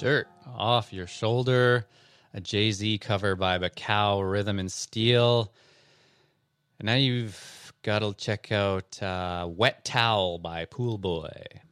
Dirt Off Your Shoulder, a Jay-Z cover by Bacao Rhythm and Steel. And now you've got to check out Wet Towel by Pool Boy.